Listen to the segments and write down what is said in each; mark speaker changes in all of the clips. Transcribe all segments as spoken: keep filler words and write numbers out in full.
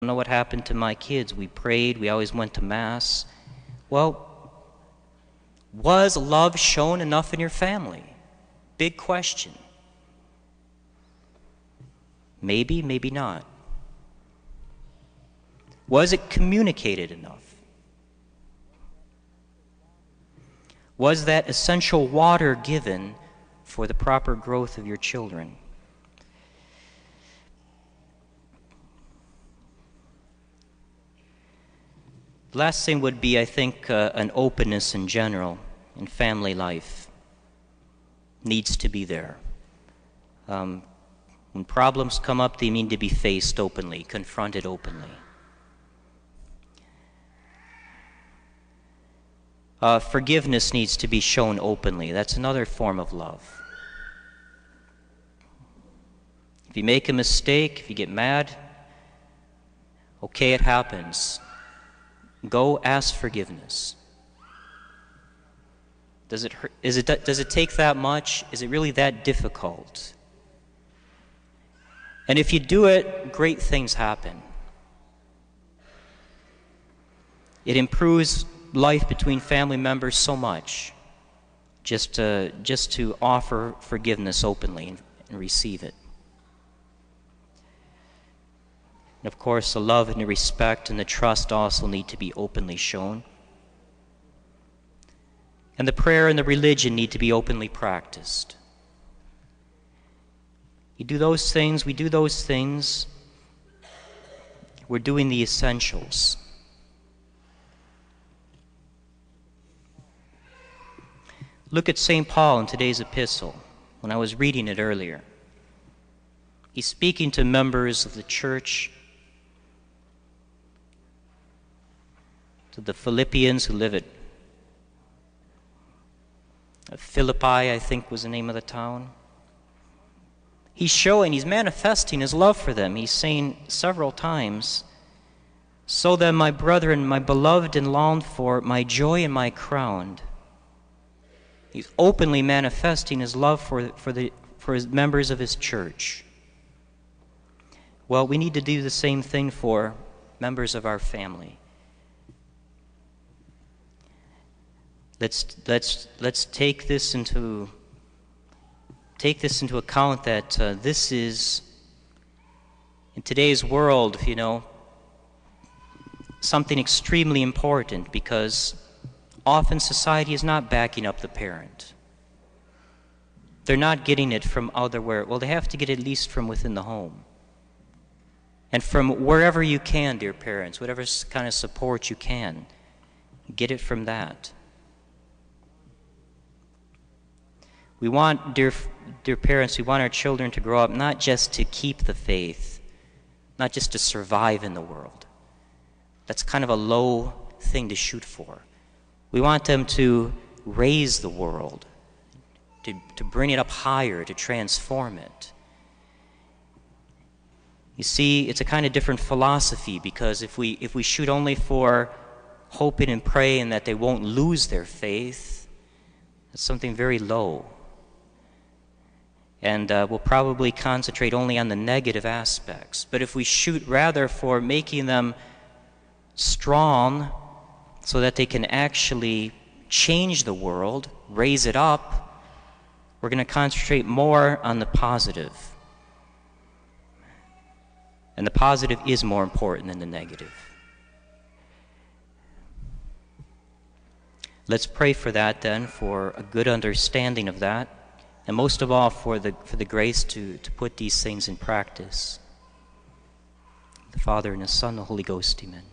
Speaker 1: don't know what happened to my kids. We prayed, we always went to Mass. Well, was love shown enough in your family? Big question. Maybe, maybe not. Was it communicated enough? Was that essential water given for the proper growth of your children? The last thing would be, I think, uh, an openness in general in family life needs to be there. Um, when problems come up, they need to be faced openly, confronted openly. Uh, forgiveness needs to be shown openly. That's another form of love. If you make a mistake, if you get mad, okay, it happens. Go ask forgiveness. Does it hurt? Is it, does it take that much? Is it really that difficult? And if you do it, great things happen. It improves life between family members so much, just to, just to offer forgiveness openly and, and receive it. And of course, the love and the respect and the trust also need to be openly shown. And the prayer and the religion need to be openly practiced. You do those things, we do those things, we're doing the essentials. Look at Saint Paul in today's epistle, when I was reading it earlier. He's speaking to members of the church, to the Philippians who live at Philippi, I think was the name of the town. He's showing, he's manifesting his love for them. He's saying several times, "So then, my brethren, my beloved and longed for, my joy and my crown." He's openly manifesting his love for, for, the, for his members of his church. Well, we need to do the same thing for members of our family. Let's, let's, let's take this into, take this into account that uh, this is, in today's world, you know, something extremely important, because often society is not backing up the parent. They're not getting it from elsewhere. Well, they have to get it at least from within the home. And from wherever you can, dear parents, whatever kind of support you can, get it from that. We want, dear, dear parents, we want our children to grow up not just to keep the faith, not just to survive in the world. That's kind of a low thing to shoot for. We want them to raise the world, to, to bring it up higher, to transform it. You see, it's a kind of different philosophy, because if we, if we shoot only for hoping and praying that they won't lose their faith, it's something very low. And uh, we'll probably concentrate only on the negative aspects. But if we shoot rather for making them strong so that they can actually change the world, raise it up, we're going to concentrate more on the positive. And the positive is more important than the negative. Let's pray for that then, for a good understanding of that, and most of all for the, for the grace to, to put these things in practice. The Father and the Son and the Holy Ghost, amen.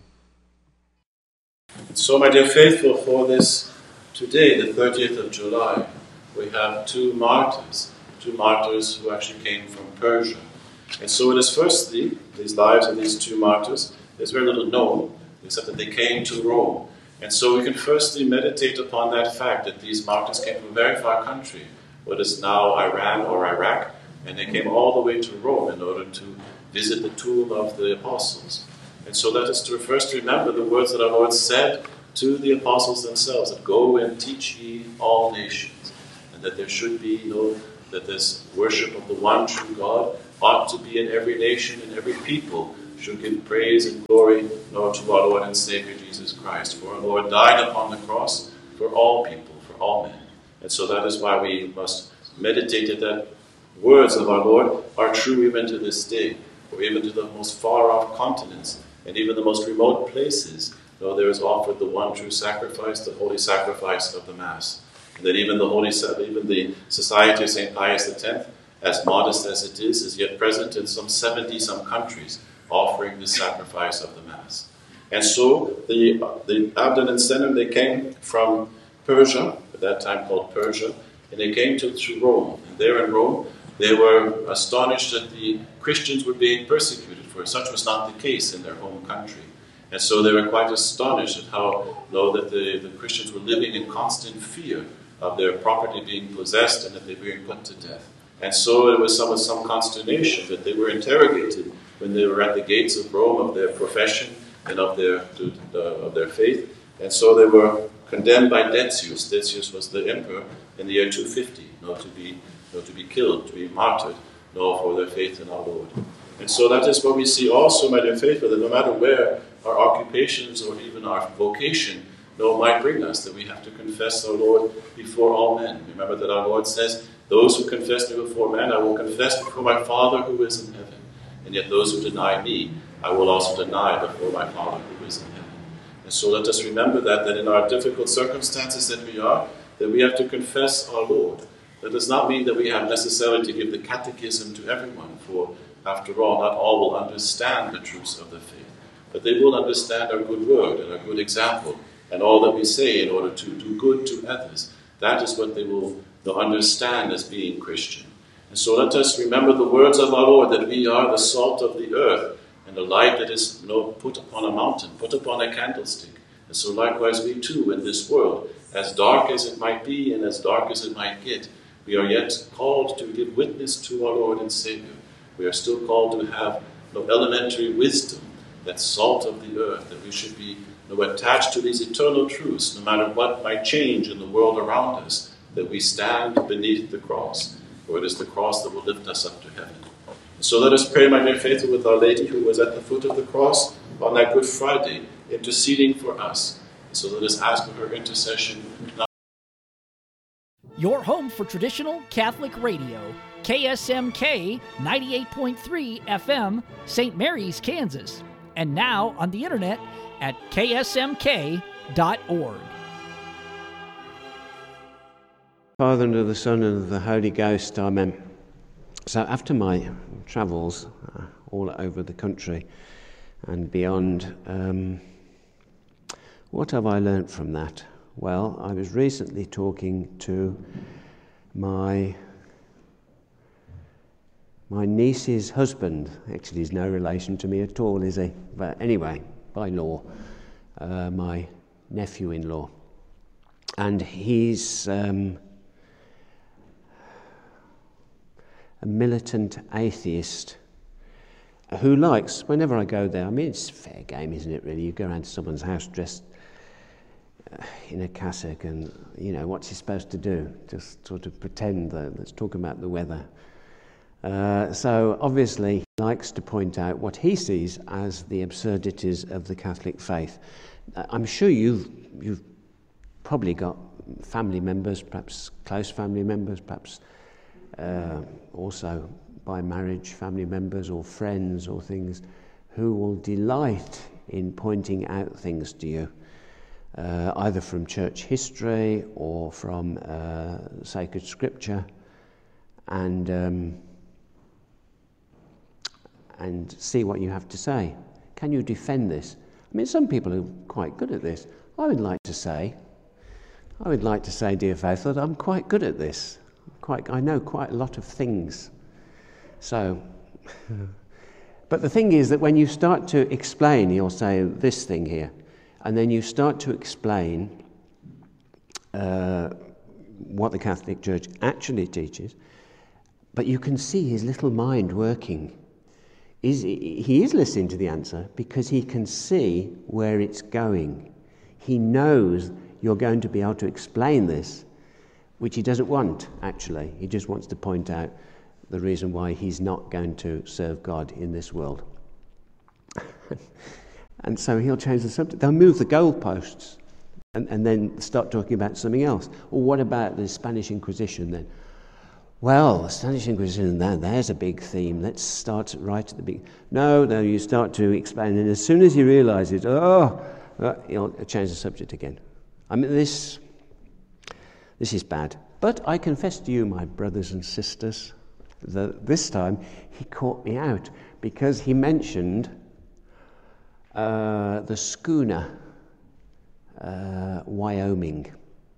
Speaker 2: So, my dear faithful, for this today, the thirtieth of July, we have two martyrs, two martyrs who actually came from Persia. And so it is firstly, these lives of these two martyrs, there's very little known, except that they came to Rome. And so we can firstly meditate upon that fact that these martyrs came from a very far country, what is now Iran or Iraq, and they came all the way to Rome in order to visit the tomb of the apostles. And so let us to first remember the words that our Lord said to the apostles themselves, that go and teach ye all nations, and that there should be no, that this worship of the one true God ought to be in every nation and every people, should give praise and glory, Lord, to our Lord and Savior Jesus Christ. For our Lord died upon the cross for all people, for all men. And so that is why we must meditate that words of our Lord are true even to this day, for even to the most far-off continents and even the most remote places, though there is offered the one true sacrifice, the holy sacrifice of the Mass. And that even the holy, even the Society of Saint Pius the Tenth, as modest as it is, is yet present in some seventy-some countries, offering the sacrifice of the Mass. And so the the Abdon and Senem, they came from Persia, at that time called Persia, and they came to, to Rome. And there in Rome, they were astonished that the Christians were being persecuted, for such was not the case in their home country. And so they were quite astonished at how, though that the, the Christians were living in constant fear of their property being possessed and that they were being put to death. And so it was some, with some consternation that they were interrogated when they were at the gates of Rome of their profession and of their, to, uh, of their faith. And so they were condemned by Decius. Decius was the emperor in the year two fifty, no, to be, no, to be killed, to be martyred, no, for their faith in our Lord. And so that is what we see also, my dear faithful, that no matter where our occupations or even our vocation no, might bring us, that we have to confess our Lord before all men. Remember that our Lord says, those who confess me before men, I will confess before my Father who is in heaven. And yet those who deny me, I will also deny before my Father who is in heaven. And so let us remember that, that in our difficult circumstances that we are, that we have to confess our Lord. That does not mean that we have necessarily to give the catechism to everyone, for after all, not all will understand the truths of the faith. But they will understand our good word and our good example, and all that we say in order to do good to others. That is what they will they'll understand as being Christian. And so let us remember the words of our Lord, that we are the salt of the earth, and the light that is you know, put upon a mountain, put upon a candlestick. And so likewise we too, in this world, as dark as it might be and as dark as it might get, we are yet called to give witness to our Lord and Savior. We are still called to have you know, elementary wisdom, that salt of the earth, that we should be you know, attached to these eternal truths, no matter what might change in the world around us, that we stand beneath the cross, for it is the cross that will lift us up to heaven. And so let us pray, my dear faithful, with Our Lady who was at the foot of the cross on that Good Friday, interceding for us. And so let us ask for her intercession.
Speaker 3: Your home for traditional Catholic radio, K S M K ninety-eight point three F M, Saint Mary's, Kansas. And now on the internet at K S M K dot org.
Speaker 4: Father, and of the Son, and of the Holy Ghost, Amen. So after my travels uh, all over the country and beyond, um, what have I learnt from that? Well, I was recently talking to my my niece's husband. Actually, he's no relation to me at all, is he? But anyway, by law, uh, my nephew-in-law. And he's um, a militant atheist who likes, whenever I go there, I mean, it's fair game, isn't it, really? You go around to someone's house dressed uh, in a cassock and, you know, what's he supposed to do? Just sort of pretend that, let's talk about the weather. Uh, so, obviously, he likes to point out what he sees as the absurdities of the Catholic faith. Uh, I'm sure you've, you've probably got family members, perhaps close family members, perhaps uh, also by marriage family members or friends or things, who will delight in pointing out things to you, uh, either from church history or from uh, sacred scripture, and um, and see what you have to say. Can you defend this? I mean, some people are quite good at this. I would like to say, I would like to say, dear faithful, that I'm quite good at this. Quite, I know quite a lot of things. So, but the thing is that when you start to explain, you'll say this thing here, and then you start to explain uh, what the Catholic Church actually teaches, but you can see his little mind working. Is he is listening to the answer because he can see where it's going. He knows you're going to be able to explain this, which he doesn't want, actually. He just wants to point out the reason why he's not going to serve God in this world. And so he'll change the subject. They'll move the goalposts and, and then start talking about something else. Or what about the Spanish Inquisition then? Well, the Spanish Inquisition, there, there's a big theme. Let's start right at the beginning. No, no, you start to explain. And as soon as he realizes, oh, uh, he'll change the subject again. I mean, this, this is bad. But I confess to you, my brothers and sisters, that this time he caught me out because he mentioned uh, the schooner, uh, Wyoming.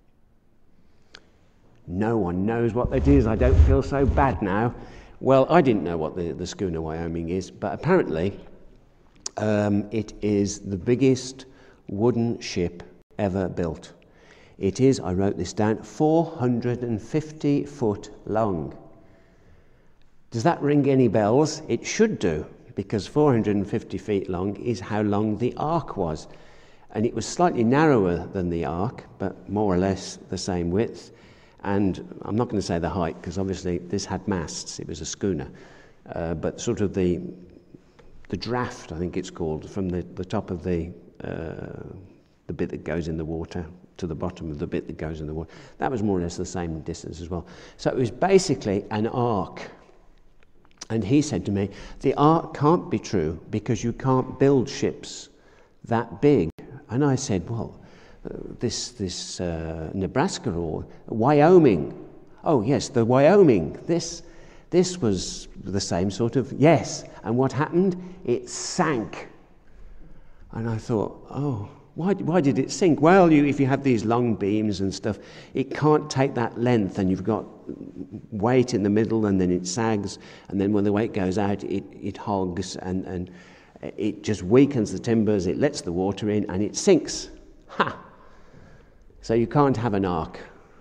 Speaker 4: No one knows what that is. I don't feel so bad now. Well, I didn't know what the, the schooner Wyoming is, but apparently um, it is the biggest wooden ship ever built. It is, I wrote this down, four hundred fifty foot long. Does that ring any bells? It should do, because four hundred fifty feet long is how long the Ark was. And it was slightly narrower than the Ark, but more or less the same width. And I'm not going to say the height, because obviously this had masts, it was a schooner. Uh, but sort of the the draft, I think it's called, from the, the top of the uh, the bit that goes in the water to the bottom of the bit that goes in the water. That was more or less the same distance as well. So it was basically an ark. And he said to me, the ark can't be true because you can't build ships that big. And I said, well, uh, this this uh, Nebraska or Wyoming. Oh, yes, the Wyoming. This this was the same sort of, yes. And what happened? It sank. And I thought, oh, Why, why did it sink? Well, you, if you have these long beams and stuff, it can't take that length, and you've got weight in the middle, and then it sags, and then when the weight goes out, it, it hogs, and, and it just weakens the timbers, it lets the water in, and it sinks. Ha! So you can't have an ark.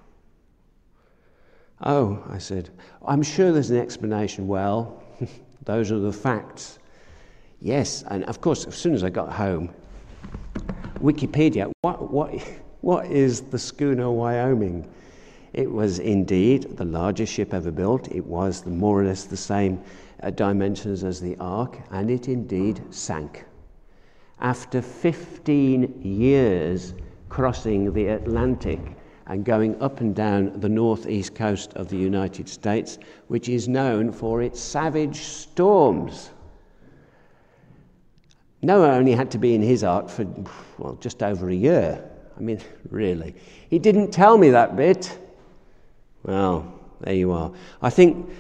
Speaker 4: Oh, I said, I'm sure there's an explanation. Well, those are the facts. Yes, and of course, as soon as I got home, Wikipedia, what, what, what is the schooner Wyoming? It was indeed the largest ship ever built. It was the, more or less the same uh, dimensions as the Ark, and it indeed sank. After fifteen years crossing the Atlantic and going up and down the northeast coast of the United States, which is known for its savage storms. Noah only had to be in his ark for, well, just over a year. I mean, really. He didn't tell me that bit. Well, there you are. I think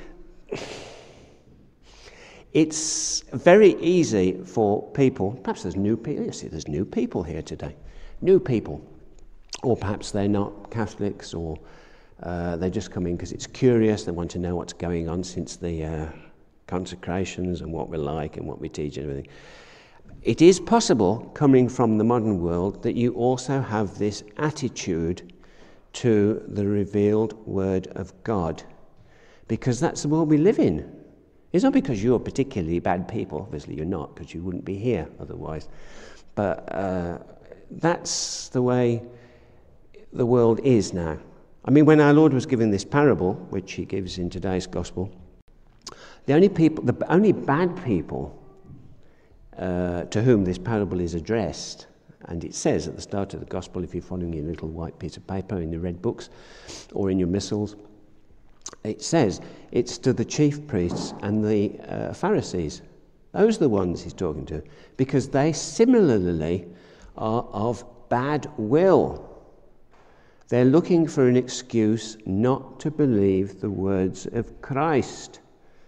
Speaker 4: it's very easy for people, perhaps there's new people, you see there's new people here today, new people, or perhaps they're not Catholics, or uh, they're just coming because it's curious, they want to know what's going on since the uh, consecrations and what we're like and what we teach and everything. It is possible, coming from the modern world, that you also have this attitude to the revealed Word of God, because that's the world we live in. It's not because you're particularly bad people, obviously you're not, because you wouldn't be here otherwise, but uh, that's the way the world is now. I mean, when our Lord was giving this parable, which he gives in today's Gospel, the only people, the only bad people Uh, to whom this parable is addressed, and it says at the start of the Gospel, if you're following your little white piece of paper in your red books or in your missals, it says it's to the chief priests and the uh, Pharisees. Those are the ones he's talking to, because they similarly are of bad will. They're looking for an excuse not to believe the words of Christ.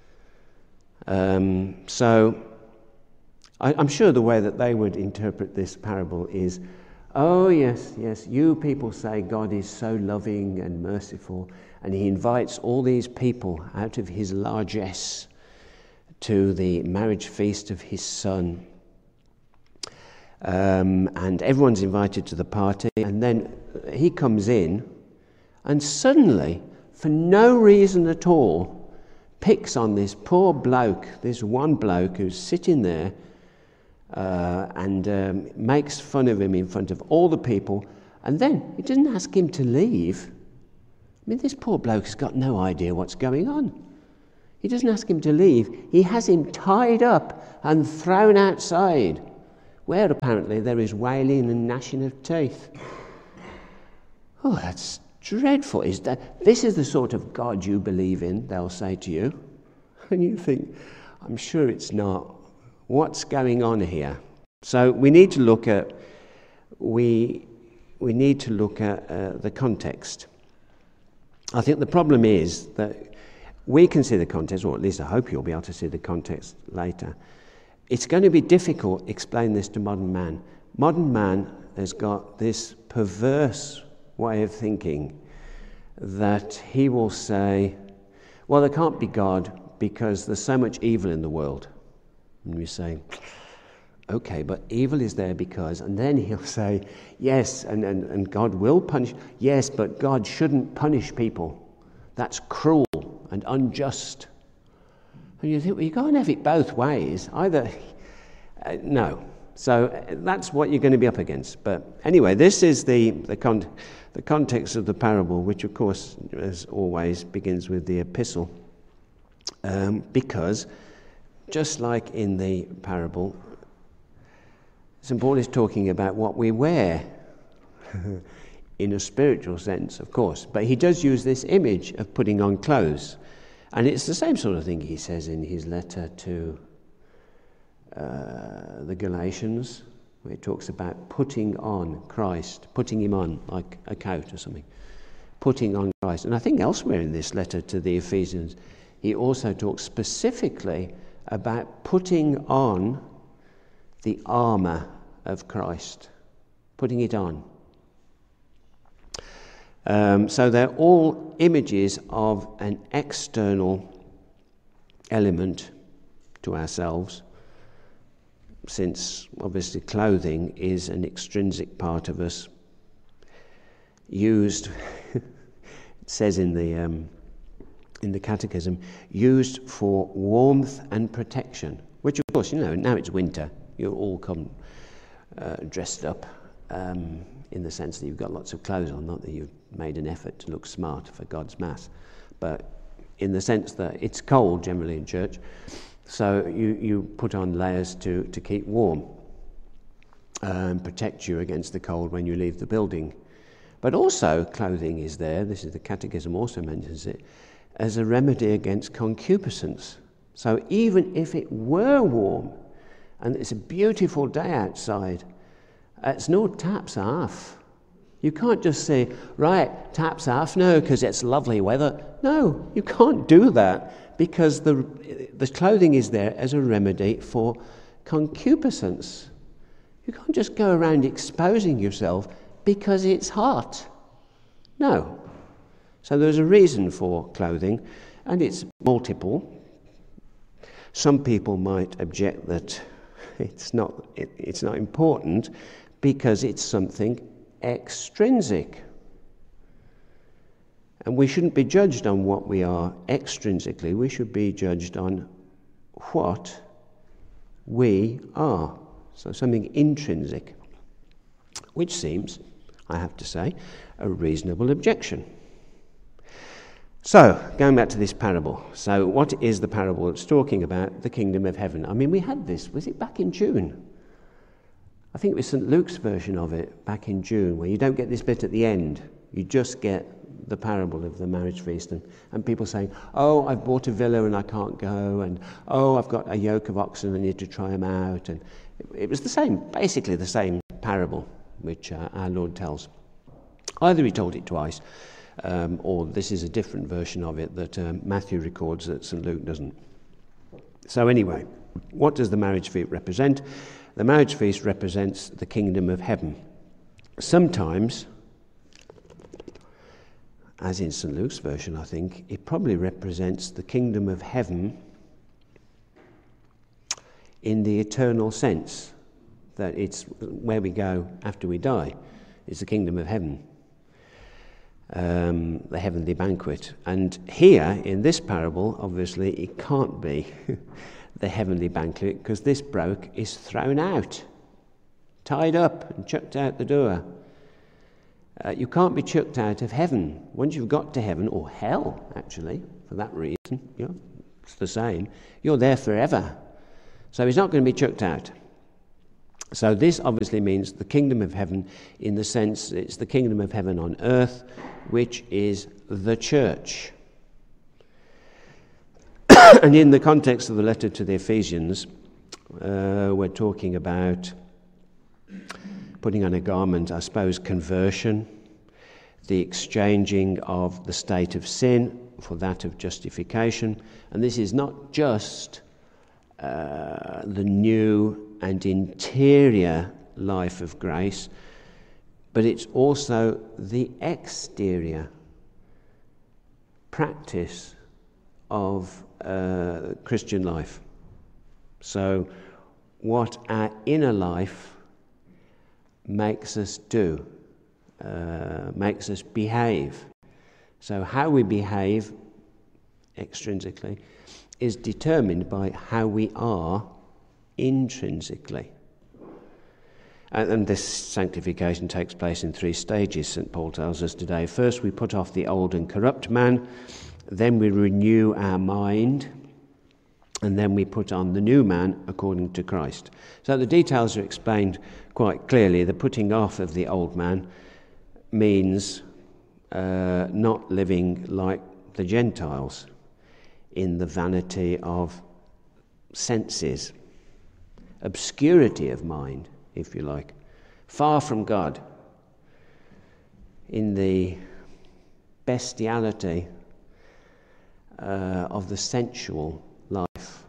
Speaker 4: Um, so I'm sure the way that they would interpret this parable is, oh yes, yes, you people say God is so loving and merciful, and he invites all these people out of his largesse to the marriage feast of his son. Um, and everyone's invited to the party, and then he comes in, and suddenly, for no reason at all, picks on this poor bloke, this one bloke who's sitting there, Uh, and um, makes fun of him in front of all the people, and then he doesn't ask him to leave. I mean, this poor bloke's got no idea what's going on. He doesn't ask him to leave. He has him tied up and thrown outside. where apparently there is wailing and gnashing of teeth. Oh, that's dreadful. Is that, this is the sort of God you believe in, they'll say to you. And you think, I'm sure it's not. What's going on here? So we need to look at, we, we need to look at uh, the context. I think the problem is that we can see the context, or at least I hope you'll be able to see the context later. It's going to be difficult to explain this to modern man. Modern man has got this perverse way of thinking that he will say, well, there can't be God because there's so much evil in the world. And we say, okay, but evil is there because, and then he'll say, yes, and, and, and God will punish, yes, but God shouldn't punish people. That's cruel and unjust. And you think, well, you can't have it both ways. Either, uh, no. So uh, that's what you're going to be up against. But anyway, this is the the, con- the context of the parable, which of course, as always, begins with the epistle. Um, because, just like in the parable, Saint Paul is talking about what we wear, in a spiritual sense, of course. But he does use this image of putting on clothes. And it's the same sort of thing he says in his letter to uh, the Galatians, where he talks about putting on Christ, putting him on like a coat or something, putting on Christ. And I think elsewhere in this letter to the Ephesians, he also talks specifically about putting on the armour of Christ, putting it on. Um, so they're all images of an external element to ourselves, since obviously clothing is an extrinsic part of us, used, it says in the um, in the Catechism, used for warmth and protection, which of course, you know, now it's winter, you all come uh, dressed up, um, in the sense that you've got lots of clothes on, not that you've made an effort to look smart for God's Mass, but in the sense that it's cold generally in church, so you, you put on layers to, to keep warm and protect you against the cold when you leave the building. But also clothing is there, this is the Catechism also mentions it, as a remedy against concupiscence. So even if it were warm and it's a beautiful day outside, it's no taps off. You can't just say, right, taps off now because it's lovely weather. No, you can't do that because the the clothing is there as a remedy for concupiscence. You can't just go around exposing yourself because it's hot. No. So there's a reason for clothing, and it's multiple. Some people might object that it's not it, it's not important because it's something extrinsic. And we shouldn't be judged on what we are extrinsically, we should be judged on what we are. So something intrinsic, which seems, I have to say, a reasonable objection. So, going back to this parable. So, what is the parable? It's talking about the kingdom of heaven. I mean, we had this, was it back in June? I think it was Saint Luke's version of it back in June, where you don't get this bit at the end. You just get the parable of the marriage feast, and, and people saying, oh, I've bought a villa and I can't go, and oh, I've got a yoke of oxen, I need to try them out. And it, it was the same, basically the same parable which uh, our Lord tells. Either he told it twice, um, or this is a different version of it that um, Matthew records that Saint Luke doesn't. So anyway, what does the marriage feast represent? The marriage feast represents the kingdom of heaven. Sometimes, as in Saint Luke's version, I think, it probably represents the kingdom of heaven in the eternal sense, that it's where we go after we die. It's the kingdom of heaven, um, the heavenly banquet. And here, in this parable, obviously, it can't be the heavenly banquet, because this bloke is thrown out, tied up and chucked out the door. Uh, you can't be chucked out of heaven. Once you've got to heaven, or hell, actually, for that reason, you know, it's the same, you're there forever. So he's not going to be chucked out. So this obviously means the kingdom of heaven in the sense it's the kingdom of heaven on earth, which is the church. And in the context of the letter to the Ephesians, uh, we're talking about putting on a garment, I suppose, conversion, the exchanging of the state of sin for that of justification. And this is not just uh, the new and interior life of grace, but it's also the exterior practice of uh, Christian life. So what our inner life makes us do, uh, makes us behave. So how we behave extrinsically is determined by how we are intrinsically. And, and this sanctification takes place in three stages, Saint Paul tells us today. First, we put off the old and corrupt man, then we renew our mind, and then we put on the new man according to Christ. So the details are explained quite clearly. The putting off of the old man means uh, not living like the Gentiles in the vanity of senses, obscurity of mind, if you like, far from God, in the bestiality uh, of the sensual life.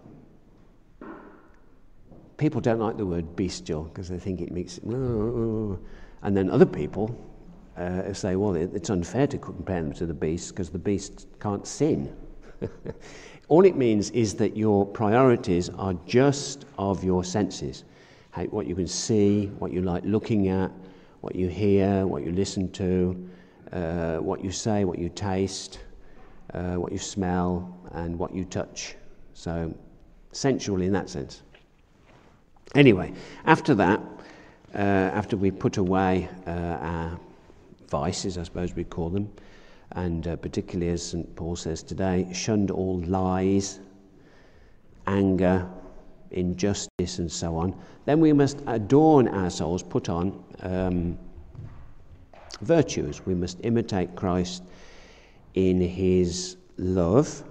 Speaker 4: People don't like the word bestial because they think it makes it, and then other people uh, say, well, it's unfair to compare them to the beasts because the beasts can't sin. All it means is that your priorities are just of your senses. How, what you can see, what you like looking at, what you hear, what you listen to, uh, what you say, what you taste, uh, what you smell, and what you touch. So, sensual in that sense. Anyway, after that, uh, after we put away uh, our vices, I suppose we call them, and uh, particularly as Saint Paul says today, shunned all lies, anger, injustice and so on, then we must adorn our souls, put on um, virtues. We must imitate Christ in his love.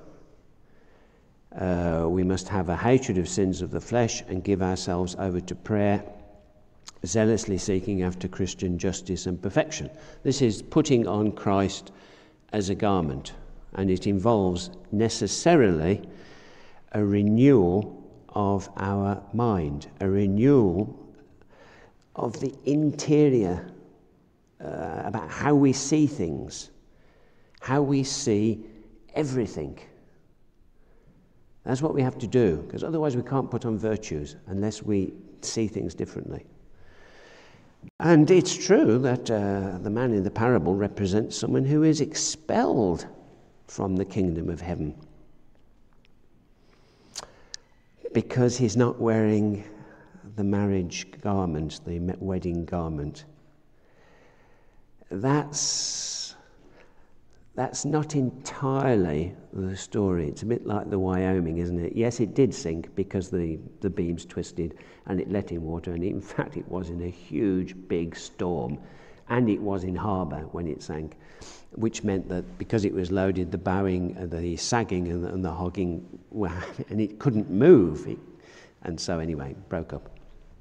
Speaker 4: Uh, we must have a hatred of sins of the flesh and give ourselves over to prayer, zealously seeking after Christian justice and perfection. This is putting on Christ as a garment, and it involves necessarily a renewal of our mind, a renewal of the interior, uh, about how we see things, how we see everything. That's what we have to do, because otherwise we can't put on virtues unless we see things differently. And it's true that uh, the man in the parable represents someone who is expelled from the kingdom of heaven because he's not wearing the marriage garment, the wedding garment. That's, that's not entirely the story. It's a bit like the Wyoming, isn't it? Yes, it did sink because the, the beams twisted and it let in water, and in fact it was in a huge big storm, and it was in harbour when it sank, which meant that because it was loaded, the bowing, uh, the sagging and the, and the hogging, well, and it couldn't move, it, and so anyway, broke up.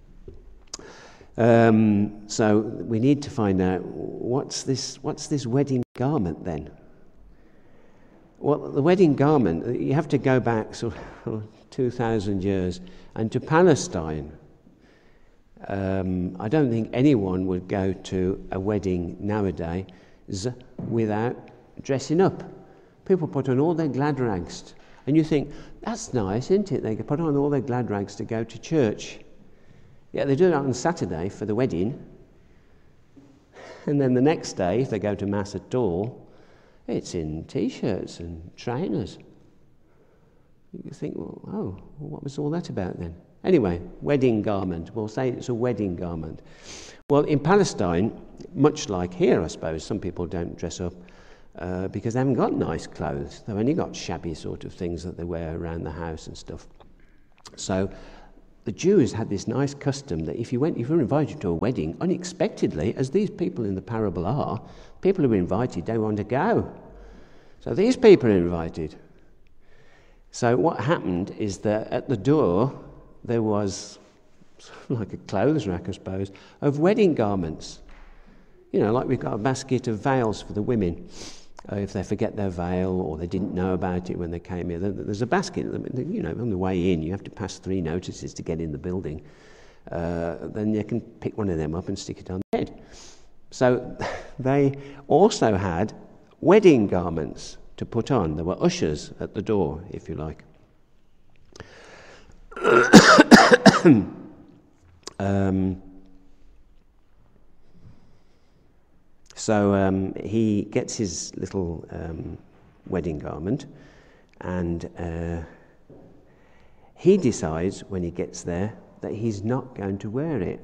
Speaker 4: Um, so we need to find out what's this, what's this wedding garment then? Well, the wedding garment, you have to go back sort of two thousand years, and to Palestine. Um, I don't think anyone would go to a wedding nowadays without dressing up. People put on all their glad rags, and you think, that's nice, isn't it? They can put on all their glad rags to go to church. Yeah, they do that on Saturday for the wedding, and then the next day, if they go to Mass at all, it's in T-shirts and trainers. You think, well, oh, what was all that about then? Anyway, wedding garment. We'll say it's a wedding garment. Well, in Palestine, much like here, I suppose, some people don't dress up uh, because they haven't got nice clothes. They've only got shabby sort of things that they wear around the house and stuff. So the Jews had this nice custom that if you went, if you were invited to a wedding, unexpectedly, as these people in the parable are, people who are invited don't want to go. So these people are invited. So what happened is that at the door there was like a clothes rack, I suppose, of wedding garments. You know, like we've got a basket of veils for the women. Uh, if they forget their veil or they didn't know about it when they came here, there's a basket. You know, on the way in, you have to pass three notices to get in the building. Uh, then you can pick one of them up and stick it on the head. So they also had wedding garments to put on. There were ushers at the door, if you like. um, So um, he gets his little um, wedding garment, and uh, he decides when he gets there that he's not going to wear it.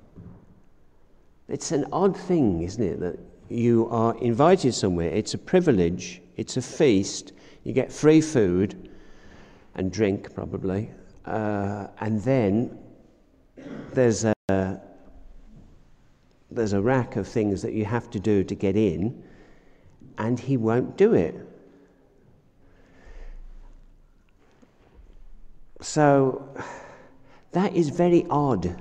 Speaker 4: It's an odd thing, isn't it, that you are invited somewhere. It's a privilege, it's a feast, you get free food and drink probably, uh, and then there's a There's a rack of things that you have to do to get in, and he won't do it. So that is very odd.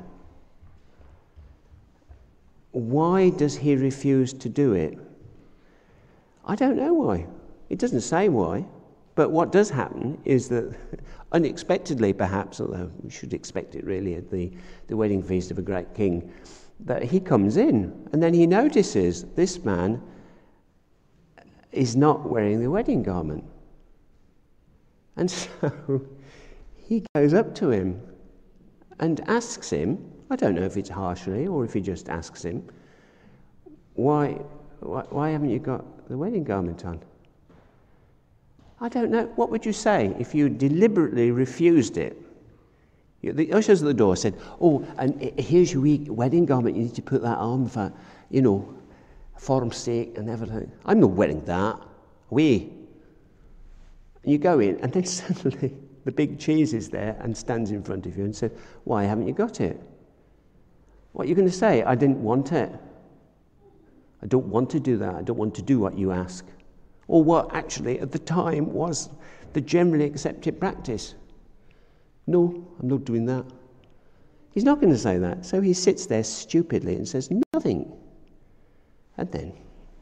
Speaker 4: Why does he refuse to do it? I don't know why. It doesn't say why. But what does happen is that, unexpectedly perhaps, although we should expect it really at the, the wedding feast of a great king, that he comes in and then he notices this man is not wearing the wedding garment. And so he goes up to him and asks him, I don't know if it's harshly or if he just asks him, why, why, why haven't you got the wedding garment on? I don't know. What would you say if you deliberately refused it? The ushers at the door said, oh, and here's your wedding garment, you need to put that on for, you know, form's sake and everything. I'm not wearing that. Away. And you go in, and then suddenly the big cheese is there and stands in front of you and says, why haven't you got it? What are you going to say? I didn't want it. I don't want to do that. I don't want to do what you ask. Or what actually at the time was the generally accepted practice. No, I'm not doing that. He's not going to say that. So he sits there stupidly and says nothing. And then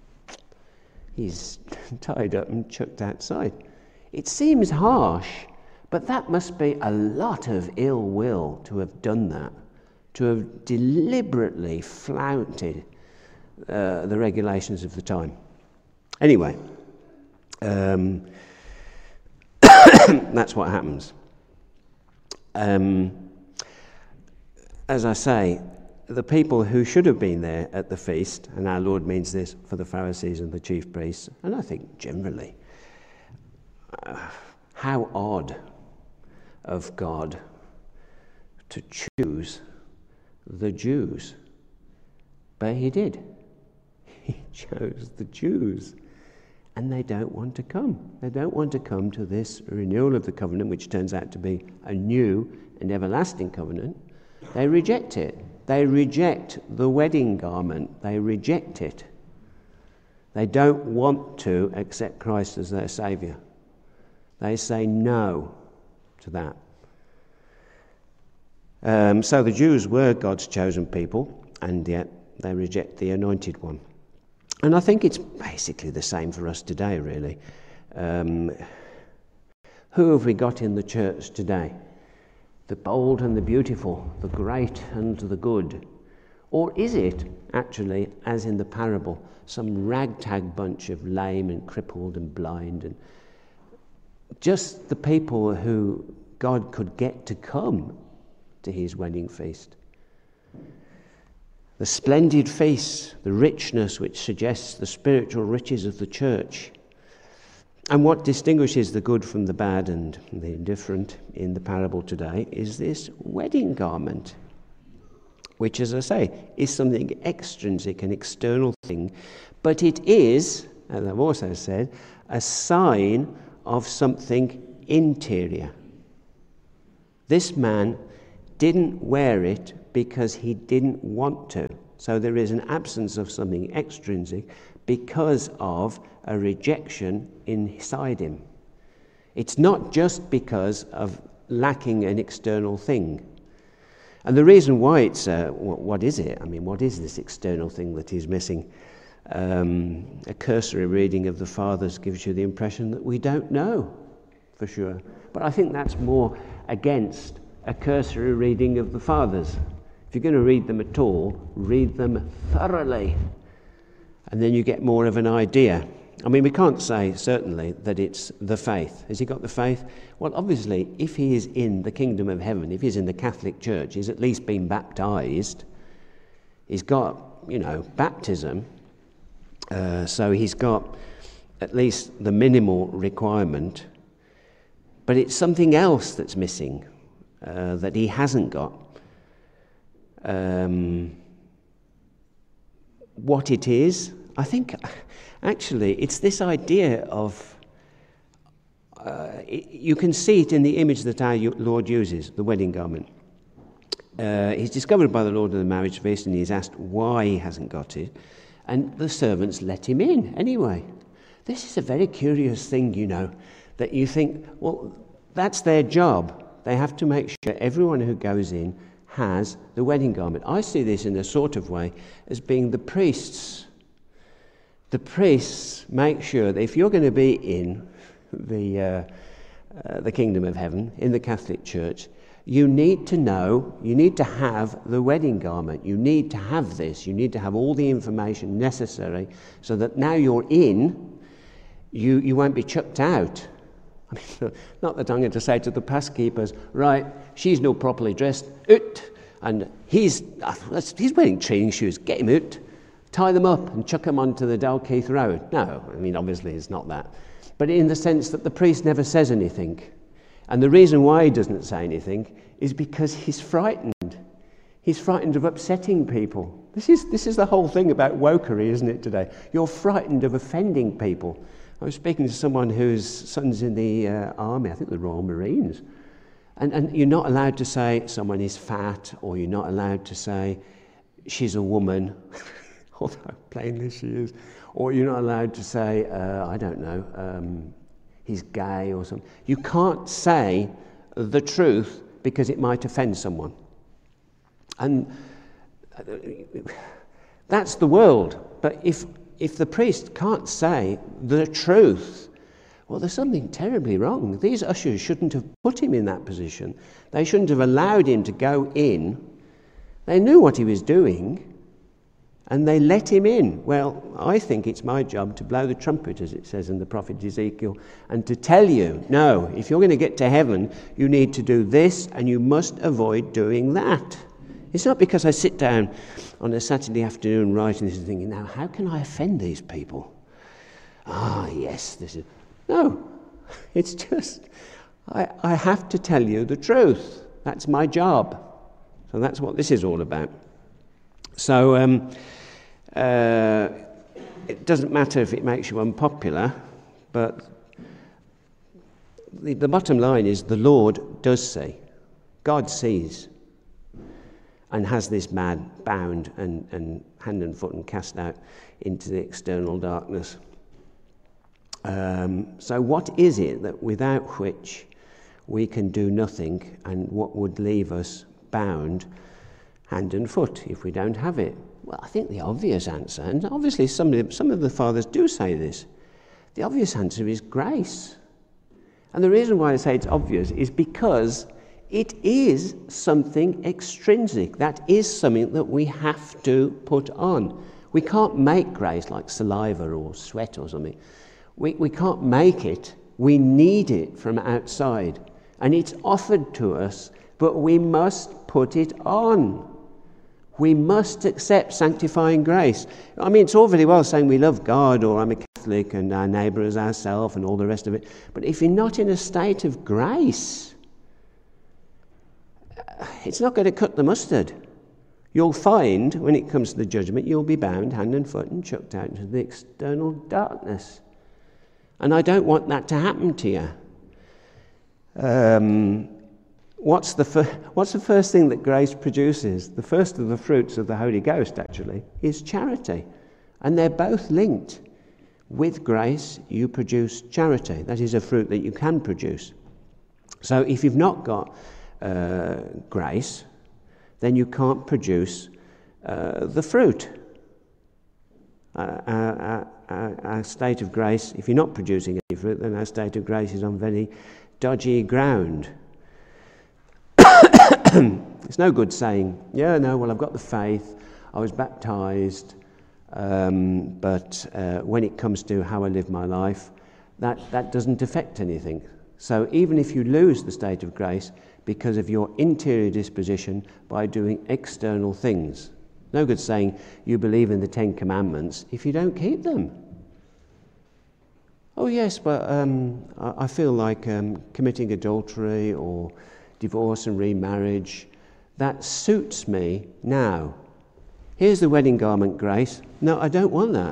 Speaker 4: he's tied up and chucked outside. It seems harsh, but that must be a lot of ill will to have done that, to have deliberately flouted uh, the regulations of the time. Anyway, um, that's what happens. Um, as I say, the people who should have been there at the feast, and our Lord means this for the Pharisees and the chief priests, and I think generally, uh, how odd of God to choose the Jews. But he did. He chose the Jews. And they don't want to come. They don't want to come to this renewal of the covenant, which turns out to be a new and everlasting covenant. They reject it. They reject the wedding garment. They reject it. They don't want to accept Christ as their Saviour. They say no to that. Um, so the Jews were God's chosen people, and yet they reject the Anointed One. And I think it's basically the same for us today, really. Um, who have we got in the church today? The bold and the beautiful, the great and the good. Or is it actually, as in the parable, some ragtag bunch of lame and crippled and blind, and just the people who God could get to come to his wedding feast? The splendid feast, the richness which suggests the spiritual riches of the church. And what distinguishes the good from the bad and the indifferent in the parable today is this wedding garment, which, as I say, is something extrinsic, an external thing, but it is, as I've also said, a sign of something interior. This man didn't wear it because he didn't want to. So there is an absence of something extrinsic because of a rejection inside him. It's not just because of lacking an external thing. And the reason why it's, uh, what, what is it? I mean, what is this external thing that he's missing? Um, a cursory reading of the Fathers gives you the impression that we don't know for sure. But I think that's more against a cursory reading of the Fathers. If you're going to read them at all, read them thoroughly. And then you get more of an idea. I mean, we can't say, certainly, that it's the faith. Has he got the faith? Well, obviously, if he is in the kingdom of heaven, if he's in the Catholic Church, he's at least been baptized. He's got, you know, baptism. Uh, so he's got at least the minimal requirement. But it's something else that's missing, uh, that he hasn't got. Um, what it is, I think... Actually, it's this idea of, uh, it, you can see it in the image that our Lord uses, the wedding garment. Uh, he's discovered by the Lord of the marriage feast, and he's asked why he hasn't got it, and the servants let him in anyway. This is a very curious thing, you know, that you think, well, that's their job. They have to make sure everyone who goes in has the wedding garment. I see this in a sort of way as being the priests. The priests make sure that if you're going to be in the uh, uh, the kingdom of heaven, in the Catholic Church, you need to know, you need to have the wedding garment. You need to have this. You need to have all the information necessary so that now you're in, you, you won't be chucked out. I mean, not that I'm going to say to the pass keepers, right, she's not properly dressed, out, and he's, uh, he's wearing training shoes, get him out. Tie them up and chuck them onto the Dalkeith Road. No, I mean, obviously it's not that. But in the sense that the priest never says anything. And the reason why he doesn't say anything is because he's frightened. He's frightened of upsetting people. This is, this is the whole thing about wokery, isn't it, today? You're frightened of offending people. I was speaking to someone whose son's in the uh, army, I think the Royal Marines. And, and you're not allowed to say someone is fat, or you're not allowed to say she's a woman. Although plainly she is. Or you're not allowed to say, uh, I don't know, um, he's gay or something. You can't say the truth because it might offend someone. And that's the world. But if if the priest can't say the truth, well, there's something terribly wrong. These ushers shouldn't have put him in that position. They shouldn't have allowed him to go in. They knew what he was doing. And they let him in. Well, I think it's my job to blow the trumpet, as it says in the prophet Ezekiel, and to tell you, no, if you're going to get to heaven, you need to do this, and you must avoid doing that. It's not because I sit down on a Saturday afternoon writing this and thinking, now, how can I offend these people? Ah, yes, this is... No, it's just, I, I have to tell you the truth. That's my job. So that's what this is all about. So, um... Uh, it doesn't matter if it makes you unpopular, but the, the bottom line is the Lord does see. God sees and has this man bound and, and hand and foot and cast out into the external darkness. Um, so what is it that without which we can do nothing, and what would leave us bound hand and foot if we don't have it? Well, I think the obvious answer, and obviously some of, the, some of the fathers do say this, the obvious answer is grace. And the reason why I say it's obvious is because it is something extrinsic. That is something that we have to put on. We can't make grace like saliva or sweat or something. We, we can't make it. We need it from outside. And it's offered to us, but we must put it on. We must accept sanctifying grace. I mean, it's all very well saying we love God, or I'm a Catholic and our neighbour is ourselves and all the rest of it. But if you're not in a state of grace, it's not going to cut the mustard. You'll find, when it comes to the judgment, you'll be bound hand and foot and chucked out into the external darkness. And I don't want that to happen to you. Um, What's the, fir- what's the first thing that grace produces? The first of the fruits of the Holy Ghost, actually, is charity. And they're both linked. With grace, you produce charity. That is a fruit that you can produce. So if you've not got uh, grace, then you can't produce uh, the fruit. Uh, our, our, our state of grace, if you're not producing any fruit, then our state of grace is on very dodgy ground. It's no good saying, yeah, no, well, I've got the faith, I was baptized, um, but uh, when it comes to how I live my life, that, that doesn't affect anything. So even if you lose the state of grace because of your interior disposition by doing external things, no good saying you believe in the Ten Commandments if you don't keep them. Oh yes, but um, I, I feel like um, committing adultery or divorce and remarriage, that suits me now. Here's the wedding garment, Grace. No, I don't want that.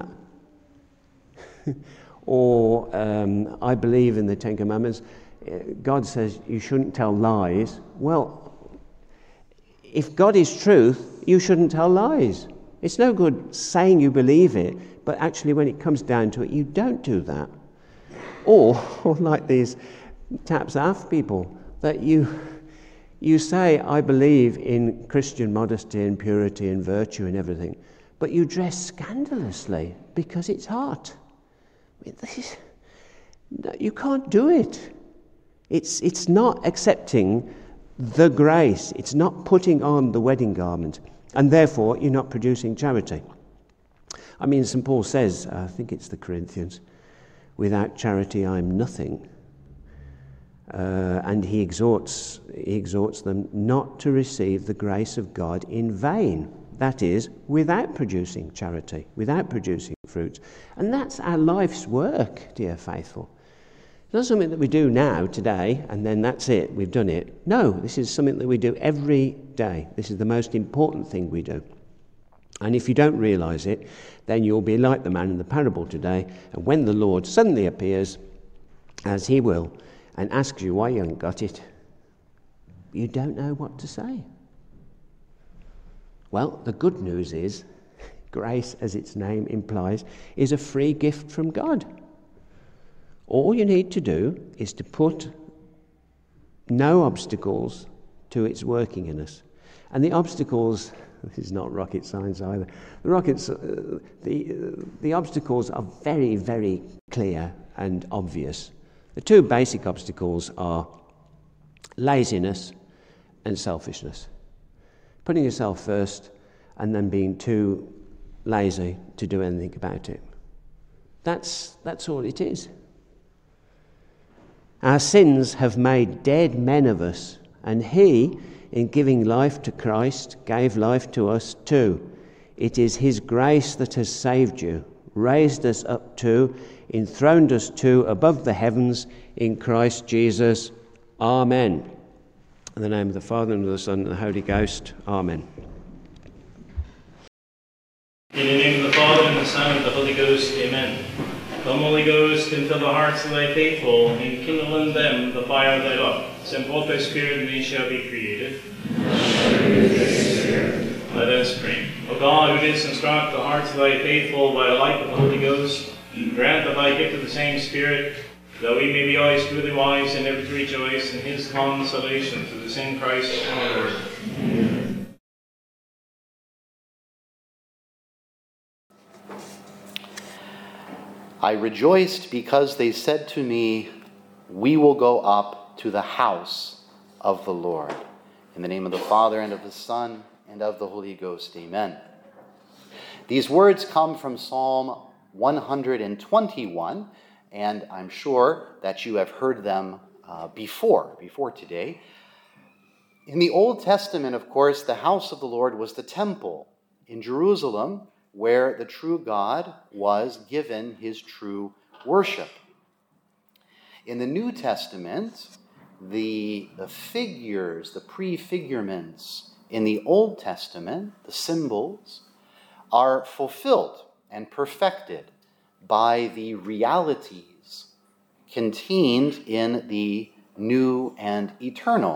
Speaker 4: Or um, I believe in the Ten Commandments. God says you shouldn't tell lies. Well, if God is truth, you shouldn't tell lies. It's no good saying you believe it, but actually when it comes down to it, you don't do that. Or, or like these taps af people, that you you say, I believe in Christian modesty and purity and virtue and everything, but you dress scandalously because it's hot. I mean, this is, no, you can't do it. It's it's not accepting the grace. It's not putting on the wedding garment. And therefore, you're not producing charity. I mean, Saint Paul says, I think it's the Corinthians, without charity I'm nothing. Uh, and he exhorts, he exhorts them not to receive the grace of God in vain. That is, without producing charity, without producing fruit. And that's our life's work, dear faithful. It's not something that we do now, today, and then that's it, we've done it. No, this is something that we do every day. This is the most important thing we do. And if you don't realise it, then you'll be like the man in the parable today, and when the Lord suddenly appears, as he will, and asks you why you haven't got it, you don't know what to say. Well, the good news is, grace, as its name implies, is a free gift from God. All you need to do is to put no obstacles to its working in us. And the obstacles, this is not rocket science either, the, rockets, uh, the, uh, the obstacles are very, very clear and obvious. The two basic obstacles are laziness and selfishness. Putting yourself first and then being too lazy to do anything about it. That's, that's all it is. Our sins have made dead men of us, and he, in giving life to Christ, gave life to us too. It is his grace that has saved you, raised us up to, enthroned us to above the heavens in Christ Jesus. Amen. In the name of the Father, and of the Son, and of the Holy Ghost. Amen.
Speaker 5: In the name of the Father, and the Son, and of the Holy Ghost. Amen. Come, Holy Ghost, and fill the hearts of thy faithful, and kindle in them the fire of thy love. Send forth thy Spirit, and they shall be created. Let us pray. O God, who didst instruct the hearts of thy faithful by the light of the Holy Ghost, grant that thy gift of the same Spirit, that we may be always truly wise and ever to rejoice in his consolation through the same Christ our Lord. Amen.
Speaker 6: I rejoiced because they said to me, we will go up to the house of the Lord. In the name of the Father, and of the Son, and of the Holy Ghost. Amen. These words come from Psalm one hundred twenty-one, and I'm sure that you have heard them uh, before, before today. In the Old Testament, of course, the house of the Lord was the temple in Jerusalem, where the true God was given his true worship. In the New Testament, the, the figures, the prefigurements in the Old Testament, the symbols, are fulfilled and perfected by the realities contained in the new and eternal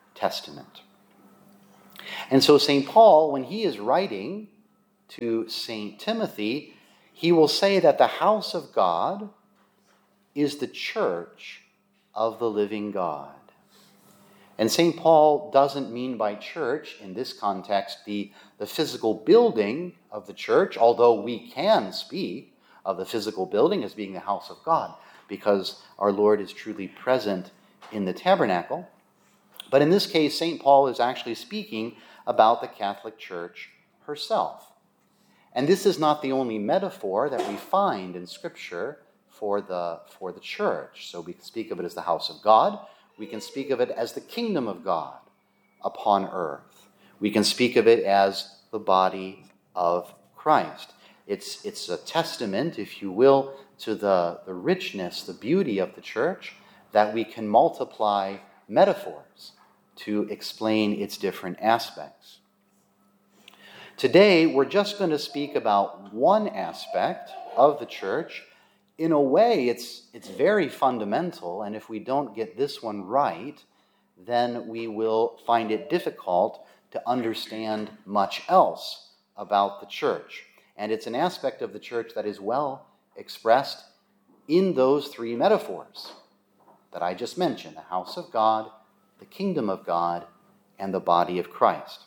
Speaker 6: Testament. And so Saint Paul, when he is writing to Saint Timothy, he will say that the house of God is the church of the living God. And Saint Paul doesn't mean by church, in this context, the, the physical building of the church, although we can speak of the physical building as being the house of God, because our Lord is truly present in the tabernacle. But in this case, Saint Paul is actually speaking about the Catholic Church herself. And this is not the only metaphor that we find in Scripture for the, for the church. So we can speak of it as the house of God. We can speak of it as the kingdom of God upon earth. We can speak of it as the body of Christ. It's, it's a testament, if you will, to the, the richness, the beauty of the church, that we can multiply metaphors to explain its different aspects. Today, we're just going to speak about one aspect of the church. In a way, it's, it's very fundamental, and if we don't get this one right, then we will find it difficult to understand much else about the church. And it's an aspect of the church that is well expressed in those three metaphors that I just mentioned: the house of God, the kingdom of God, and the body of Christ.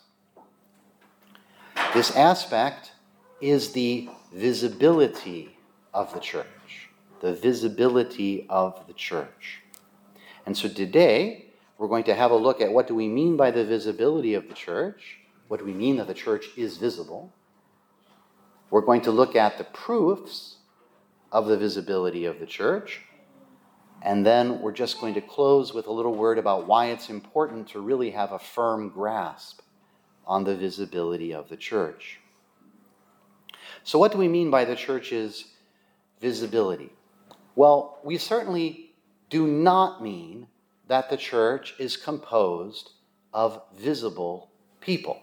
Speaker 6: This aspect is the visibility of the church. The visibility of the church. And so today, we're going to have a look at what do we mean by the visibility of the church? What do we mean that the church is visible? We're going to look at the proofs of the visibility of the church. And then we're just going to close with a little word about why it's important to really have a firm grasp on the visibility of the church. So what do we mean by the church's visibility? Well, we certainly do not mean that the church is composed of visible people,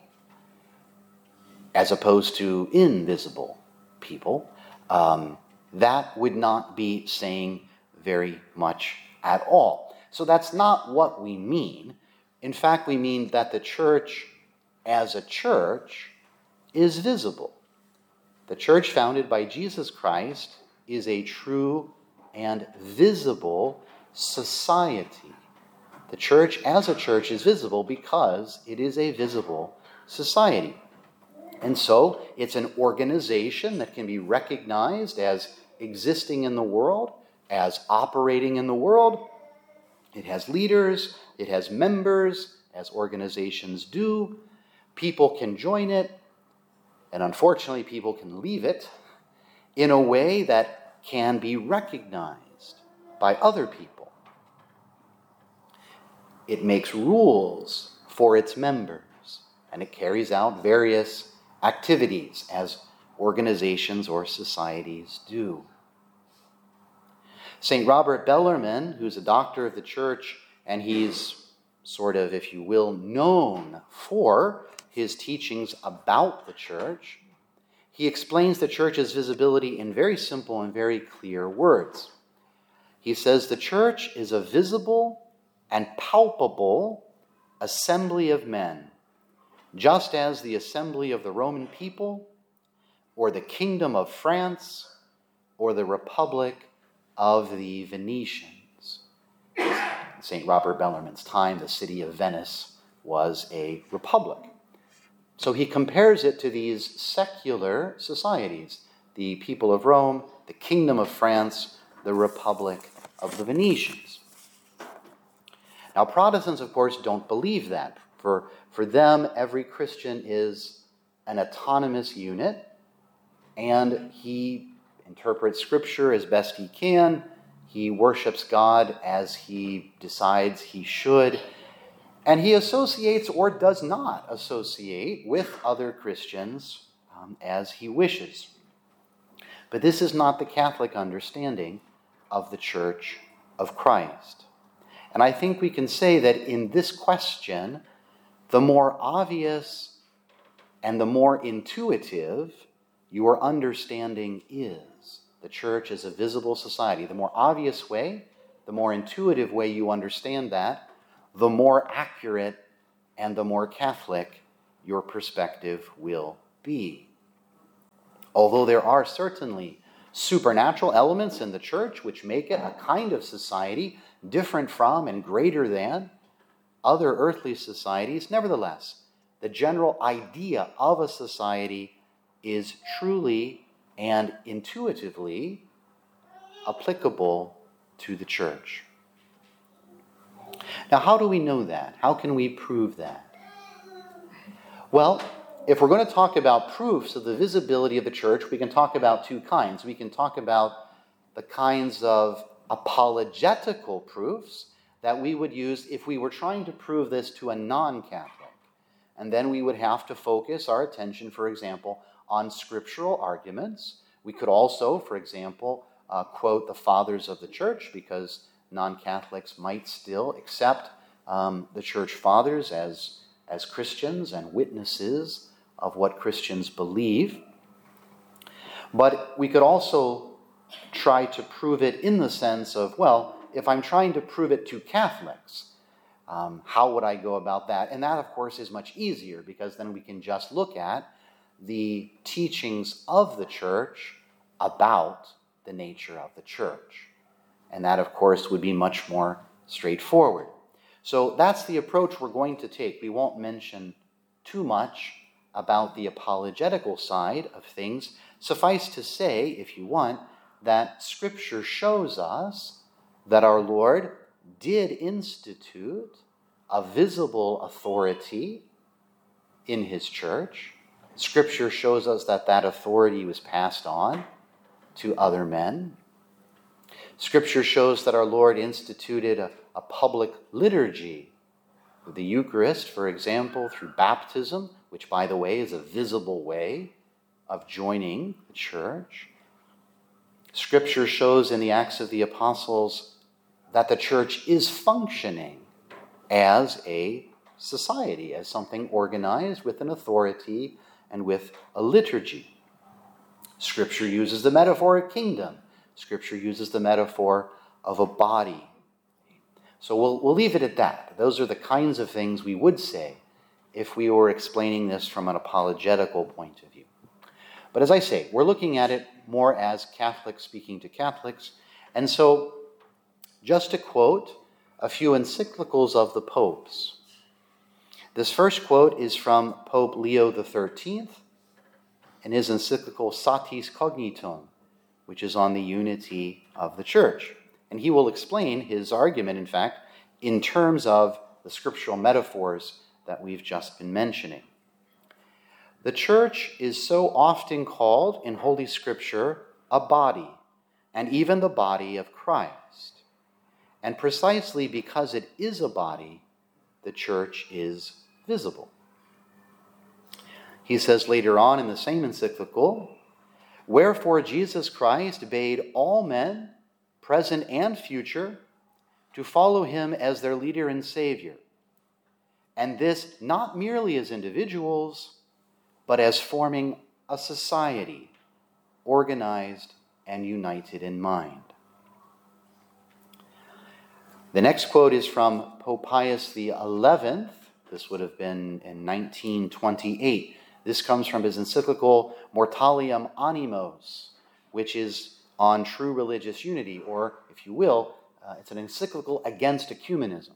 Speaker 6: as opposed to invisible people. Um, that would not be saying very much at all. So that's not what we mean. In fact, we mean that the church as a church is visible. The church founded by Jesus Christ is a true and visible society. The church as a church is visible because it is a visible society. And so it's an organization that can be recognized as existing in the world, as operating in the world. It has leaders, it has members, as organizations do. People can join it, and unfortunately people can leave it in a way that can be recognized by other people. It makes rules for its members, and it carries out various activities as organizations or societies do. Saint Robert Bellarmine, who's a doctor of the church, and he's sort of, if you will, known for his teachings about the church, he explains the church's visibility in very simple and very clear words. He says the church is a visible and palpable assembly of men, just as the assembly of the Roman people, or the kingdom of France, or the republic of the Venetians. In Saint Robert Bellarmine's time, the city of Venice was a republic. So he compares it to these secular societies, the people of Rome, the kingdom of France, the republic of the Venetians. Now, Protestants, of course, don't believe that. For, for them, every Christian is an autonomous unit, and he interprets Scripture as best he can. He worships God as he decides he should. And he associates or does not associate with other Christians um, as he wishes. But this is not the Catholic understanding of the Church of Christ. And I think we can say that in this question, the more obvious and the more intuitive your understanding is. The church is a visible society. The more obvious way, the more intuitive way you understand that, the more accurate and the more Catholic your perspective will be. Although there are certainly supernatural elements in the church which make it a kind of society different from and greater than other earthly societies, nevertheless, the general idea of a society is truly and intuitively applicable to the church. Now, how do we know that? How can we prove that? Well, if we're going to talk about proofs of the visibility of the church, we can talk about two kinds. We can talk about the kinds of apologetical proofs that we would use if we were trying to prove this to a non-Catholic. And then we would have to focus our attention, for example, on scriptural arguments. We could also, for example, uh, quote the fathers of the church, because non-Catholics might still accept um, the church fathers as, as Christians and witnesses of what Christians believe. But we could also try to prove it in the sense of, well, if I'm trying to prove it to Catholics, um, how would I go about that? And that, of course, is much easier, because then we can just look at the teachings of the church about the nature of the church. And that, of course, would be much more straightforward. So that's the approach we're going to take. We won't mention too much about the apologetical side of things. Suffice to say, if you want, that Scripture shows us that our Lord did institute a visible authority in his church. Scripture shows us that that authority was passed on to other men. Scripture shows that our Lord instituted a, a public liturgy, the Eucharist, for example, through baptism, which, by the way, is a visible way of joining the church. Scripture shows in the Acts of the Apostles that the church is functioning as a society, as something organized with an authority and with a liturgy. Scripture uses the metaphor of kingdom. Scripture uses the metaphor of a body. So we'll, we'll leave it at that. Those are the kinds of things we would say if we were explaining this from an apologetical point of view. But as I say, we're looking at it more as Catholics speaking to Catholics. And so, just to quote a few encyclicals of the popes. This first quote is from Pope Leo the thirteenth in his encyclical Satis Cognitum, which is on the unity of the church. And he will explain his argument, in fact, in terms of the scriptural metaphors that we've just been mentioning. The church is so often called in Holy Scripture a body, and even the body of Christ. And precisely because it is a body, the church is visible. He says later on in the same encyclical, "Wherefore Jesus Christ bade all men, present and future, to follow him as their leader and Savior. And this not merely as individuals, but as forming a society, organized and united in mind." The next quote is from Pope Pius the eleventh. This would have been in nineteen twenty-eight. This comes from his encyclical Mortalium Animos, which is on true religious unity, or, if you will, uh, it's an encyclical against ecumenism.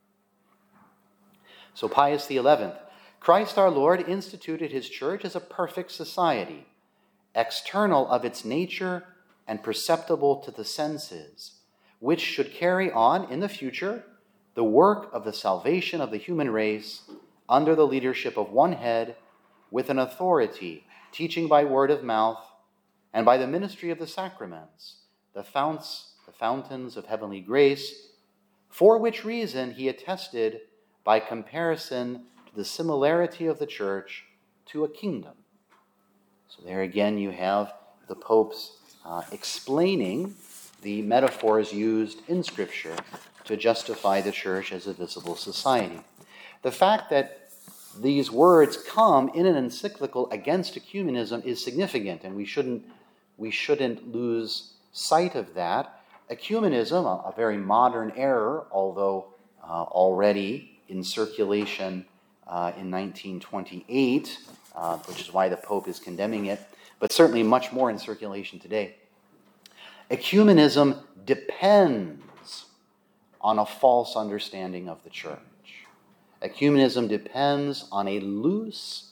Speaker 6: So Pius the eleventh, "Christ our Lord instituted his church as a perfect society, external of its nature and perceptible to the senses, which should carry on in the future the work of the salvation of the human race under the leadership of one head, with an authority, teaching by word of mouth, and by the ministry of the sacraments, the founts, the fountains of heavenly grace, for which reason he attested by comparison to the similarity of the church to a kingdom." So there again you have the popes uh, explaining the metaphors used in Scripture to justify the church as a visible society. The fact that these words come in an encyclical against ecumenism is significant, and we shouldn't, we shouldn't lose sight of that. Ecumenism, a, a very modern error, although uh, already in circulation uh, in nineteen twenty-eight, uh, which is why the Pope is condemning it, but certainly much more in circulation today. Ecumenism depends on a false understanding of the church. Ecumenism depends on a loose,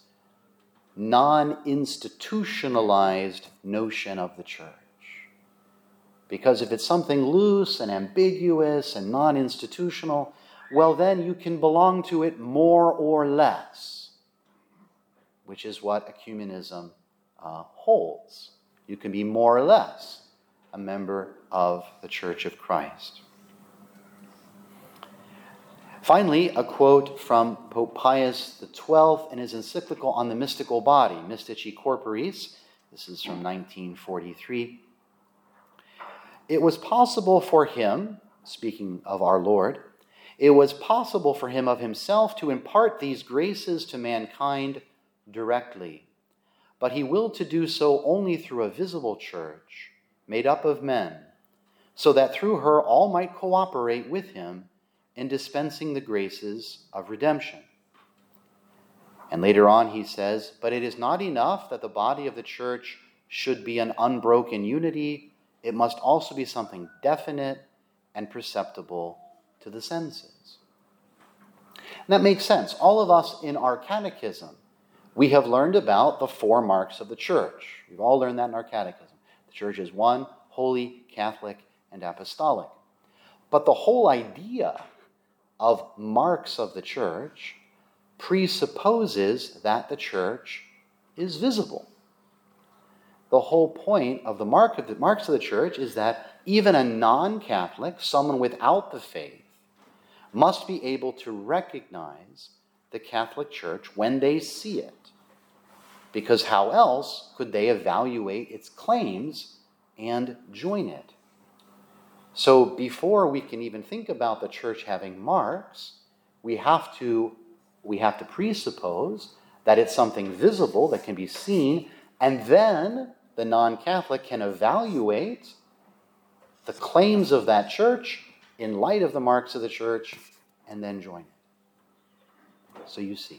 Speaker 6: non-institutionalized notion of the church. Because if it's something loose and ambiguous and non-institutional, well, then you can belong to it more or less, which is what ecumenism uh, holds. You can be more or less a member of the Church of Christ. Finally, a quote from Pope Pius the twelfth in his encyclical on the mystical body, Mystici Corporis. This is from nineteen forty-three. It was possible for him, speaking of our Lord, it was possible for him of himself to impart these graces to mankind directly, but he willed to do so only through a visible church made up of men, so that through her all might cooperate with him in dispensing the graces of redemption. And later on he says, but it is not enough that the body of the church should be an unbroken unity, it must also be something definite and perceptible to the senses. And that makes sense. All of us in our catechism, we have learned about the four marks of the church. We've all learned that in our catechism. The church is one, holy, Catholic, and apostolic. But the whole idea of marks of the church presupposes that the church is visible. The whole point of the mark of the marks of the church is that even a non-Catholic, someone without the faith, must be able to recognize the Catholic Church when they see it. Because how else could they evaluate its claims and join it? So before we can even think about the church having marks, we have to, we have to presuppose that it's something visible that can be seen, and then the non-Catholic can evaluate the claims of that church in light of the marks of the church and then join it. So you see.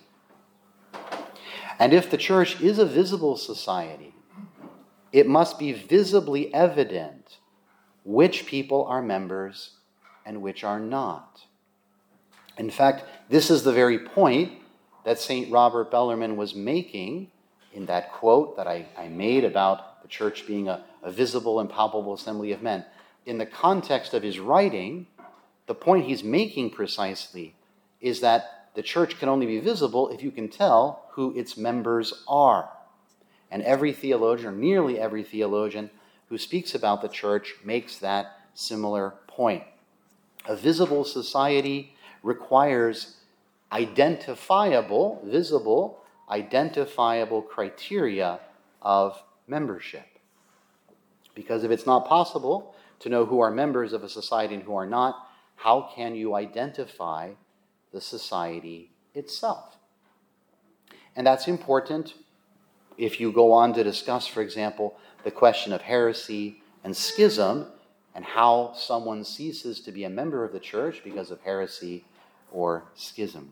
Speaker 6: And if the church is a visible society, it must be visibly evident which people are members and which are not. In fact, this is the very point that Saint Robert Bellarmine was making in that quote that I, I made about the church being a, a visible and palpable assembly of men. In the context of his writing, the point he's making precisely is that the church can only be visible if you can tell who its members are. And every theologian, or nearly every theologian, who speaks about the church makes that similar point. A visible society requires identifiable, visible, identifiable criteria of membership. Because if it's not possible to know who are members of a society and who are not, how can you identify the society itself? And that's important if you go on to discuss, for example, the question of heresy and schism and how someone ceases to be a member of the church because of heresy or schism.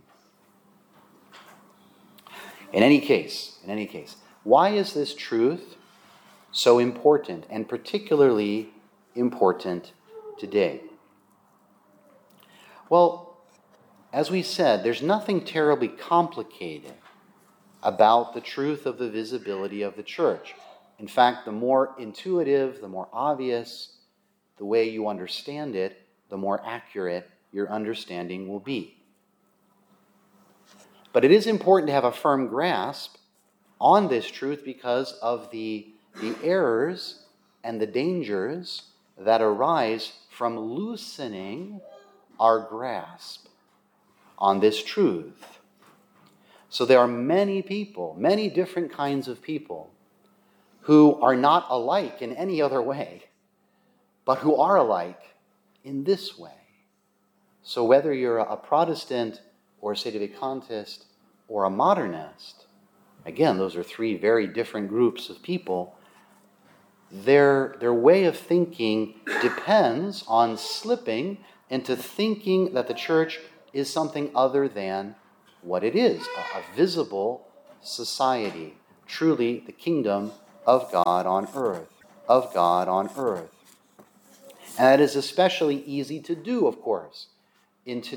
Speaker 6: In any case, in any case, why is this truth so important, and particularly important today? Well, as we said, there's nothing terribly complicated about the truth of the visibility of the church. In fact, the more intuitive, the more obvious the way you understand it, the more accurate your understanding will be. But it is important to have a firm grasp on this truth because of the, the errors and the dangers that arise from loosening our grasp on this truth. So there are many people, many different kinds of people, who are not alike in any other way, but who are alike in this way. So whether you're a Protestant or a sedevacantist or a modernist, again, those are three very different groups of people, their, their way of thinking depends on slipping into thinking that the church is something other than what it is, a, a visible society, truly the kingdom of God on earth, of God on earth. And that is especially easy to do, of course, in